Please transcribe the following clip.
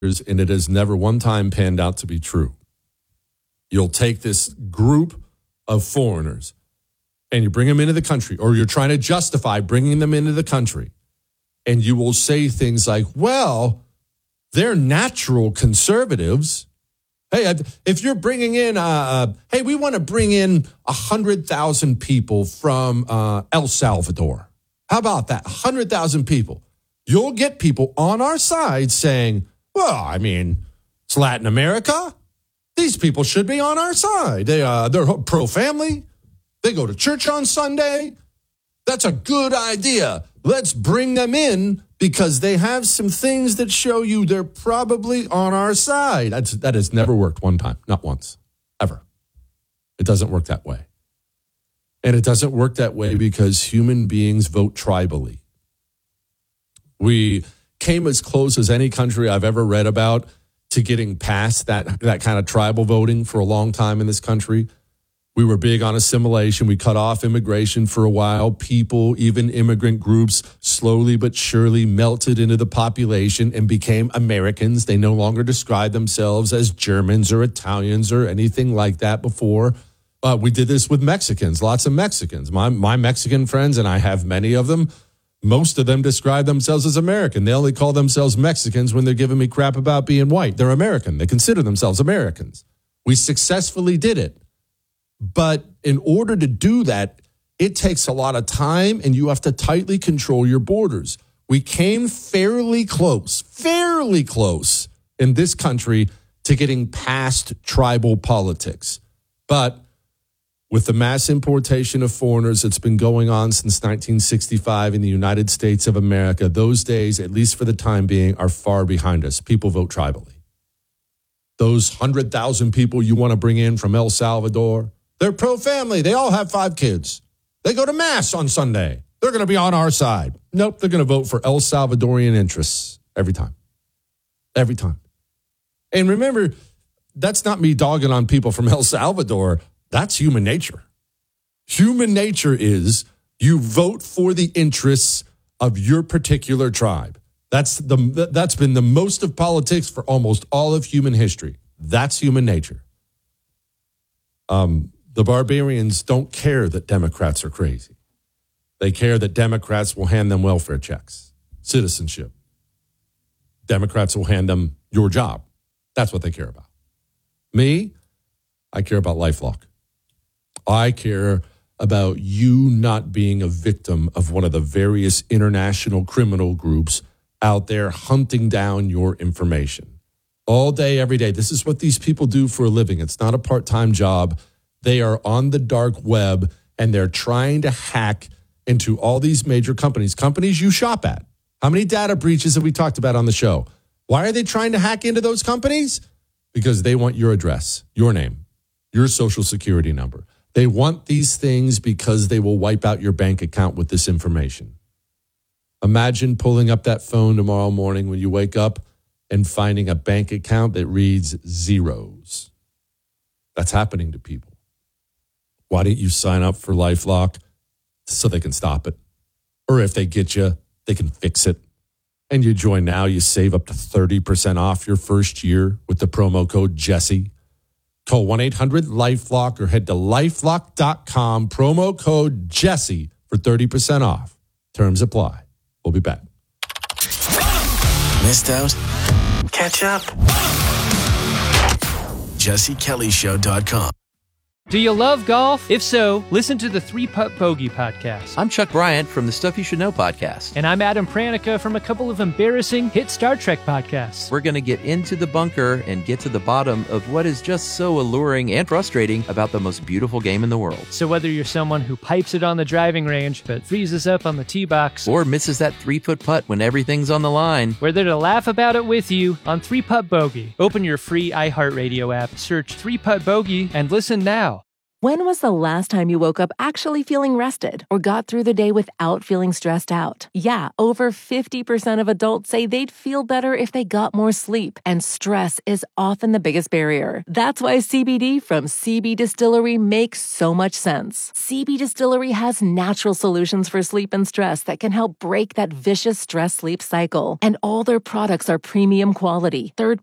and it has never one time panned out to be true. You'll take this group of foreigners and you bring them into the country, or you're trying to justify bringing them into the country, and you will say things like, well, they're natural conservatives. Hey, if you're bringing in, hey, we want to bring in 100,000 people from El Salvador. How about that? 100,000 people. You'll get people on our side saying, well, I mean, it's Latin America. These people should be on our side. They're pro-family. They go to church on Sunday. That's a good idea. Let's bring them in because they have some things that show you they're probably on our side. That has never worked one time, not once, ever. It doesn't work that way. And it doesn't work that way because human beings vote tribally. We came as close as any country I've ever read about to getting past that kind of tribal voting for a long time in this country. We were big on assimilation. We cut off immigration for a while. People, even immigrant groups, slowly but surely melted into the population and became Americans. They no longer describe themselves as Germans or Italians or anything like that before. We did this with Mexicans, lots of Mexicans. My Mexican friends, and I have many of them, most of them describe themselves as American. They only call themselves Mexicans when they're giving me crap about being white. They're American. They consider themselves Americans. We successfully did it. But in order to do that, it takes a lot of time, and you have to tightly control your borders. We came fairly close in this country to getting past tribal politics. But with the mass importation of foreigners that's been going on since 1965 in the United States of America, those days, at least for the time being, are far behind us. People vote tribally. Those 100,000 people you want to bring in from El Salvador, they're pro-family. They all have 5 kids. They go to mass on Sunday. They're going to be on our side. Nope, they're going to vote for El Salvadorian interests every time. Every time. And remember, that's not me dogging on people from El Salvador. That's human nature. Human nature is you vote for the interests of your particular tribe. That's been the most of politics for almost all of human history. That's human nature. The barbarians don't care that Democrats are crazy. They care that Democrats will hand them welfare checks, citizenship. Democrats will hand them your job. That's what they care about. Me, I care about LifeLock. I care about you not being a victim of one of the various international criminal groups out there hunting down your information. All day, every day. This is what these people do for a living. It's not a part-time job. They are on the dark web, and they're trying to hack into all these major companies you shop at. How many data breaches have we talked about on the show? Why are they trying to hack into those companies? Because they want your address, your name, your social security number. They want these things because they will wipe out your bank account with this information. Imagine pulling up that phone tomorrow morning when you wake up and finding a bank account that reads zeros. That's happening to people. Why don't you sign up for LifeLock so they can stop it? Or if they get you, they can fix it. And you join now, you save up to 30% off your first year with the promo code Jesse. Call 1-800-LifeLock or head to LifeLock.com, promo code Jesse for 30% off. Terms apply. We'll be back. Missed out? Catch up. JesseKellyShow.com. Do you love golf? If so, listen to the 3-Putt Bogey podcast. I'm Chuck Bryant from the Stuff You Should Know podcast. And I'm Adam Pranica from a couple of embarrassing hit Star Trek podcasts. We're going to get into the bunker and get to the bottom of what is just so alluring and frustrating about the most beautiful game in the world. So whether you're someone who pipes it on the driving range but freezes up on the tee box, or misses that 3-foot putt when everything's on the line, we're there to laugh about it with you on 3-Putt Bogey. Open your free iHeartRadio app, search 3-Putt Bogey, and listen now. When was the last time you woke up actually feeling rested or got through the day without feeling stressed out? Yeah, over 50% of adults say they'd feel better if they got more sleep, and stress is often the biggest barrier. That's why CBD from CB Distillery makes so much sense. CB Distillery has natural solutions for sleep and stress that can help break that vicious stress-sleep cycle. And all their products are premium quality, third